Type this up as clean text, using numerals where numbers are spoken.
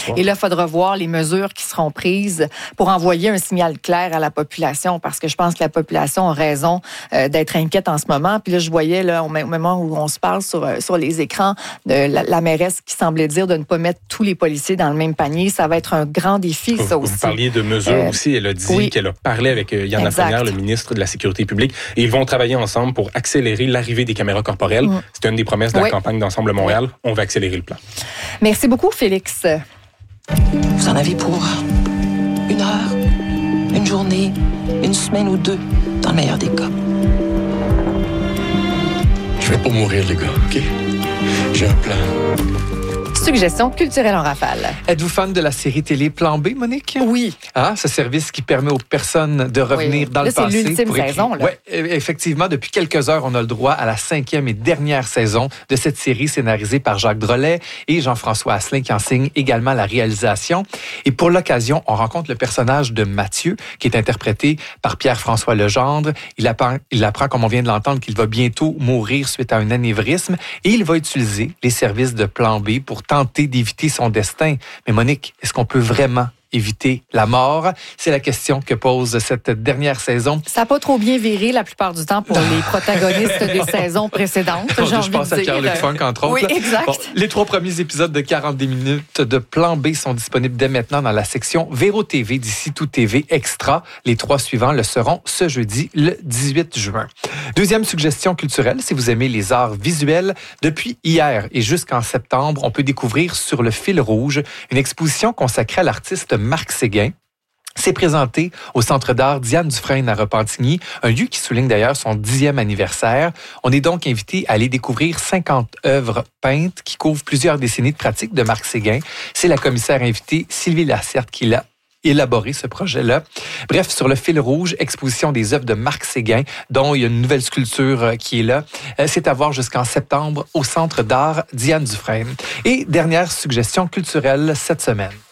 soir. Et là, il faudra voir les mesures qui seront prises pour envoyer un signal clair à la population, parce que je pense que la population a raison d'être inquiète en ce moment. Puis là, je voyais, là, au moment où on se parle sur les écrans, de la mairesse qui semblait dire de ne pas mettre tous les policiers dans le même panier. Ça va être un grand défi, ça aussi. Vous parliez de mesures aussi. Elle a dit qu'elle a parlé avec Yann Lafrenière, le ministre de la Sécurité publique, et ils vont travailler ensemble pour accélérer l'arrivée des caméras corporelles. C'était une des promesses de la campagne d'Ensemble Montréal. On va accélérer le plan. Merci beaucoup, Félix. Vous en avez pour 1 heure, 1 journée, 1 semaine ou 2, dans le meilleur des cas. Je vais pas mourir, les gars, OK? J'ai un plan. Suggestion culturelle en rafale. Êtes-vous fan de la série télé Plan B, Monique? Oui. Ce service qui permet aux personnes de revenir dans le passé. C'est l'ultime saison. Oui, effectivement, depuis quelques heures, on a le droit à la 5e et dernière saison de cette série scénarisée par Jacques Drolet et Jean-François Asselin qui en signe également la réalisation. Et pour l'occasion, on rencontre le personnage de Mathieu, qui est interprété par Pierre-François Legendre. Il apprend, comme on vient de l'entendre, qu'il va bientôt mourir suite à un anévrisme et il va utiliser les services de Plan B pour tenter d'éviter son destin. Mais Monique, est-ce qu'on peut vraiment éviter la mort? C'est la question que pose cette dernière saison. Ça n'a pas trop bien viré la plupart du temps pour les protagonistes des saisons précédentes. Je pense à Pierre-Luc Funk, entre autres. Oui, exact. Bon, les 3 premiers épisodes de 40 minutes de Plan B sont disponibles dès maintenant dans la section Véro TV d'ici Tout TV Extra. Les 3 suivants le seront ce jeudi, le 18 juin. Deuxième suggestion culturelle, si vous aimez les arts visuels, depuis hier et jusqu'en septembre, on peut découvrir Sur le fil rouge, une exposition consacrée à l'artiste Marc Séguin. C'est présenté au Centre d'art Diane Dufresne à Repentigny, un lieu qui souligne d'ailleurs son 10e anniversaire. On est donc invité à aller découvrir 50 œuvres peintes qui couvrent plusieurs décennies de pratique de Marc Séguin. C'est la commissaire invitée Sylvie Lacerte qui l'a élaboré ce projet-là. Bref, Sur le fil rouge, exposition des œuvres de Marc Séguin, dont il y a une nouvelle sculpture qui est là. C'est à voir jusqu'en septembre au Centre d'art Diane Dufresne. Et dernière suggestion culturelle cette semaine.